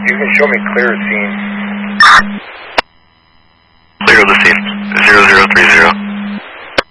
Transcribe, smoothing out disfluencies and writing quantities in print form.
You can show me clear scene. Clear the scene.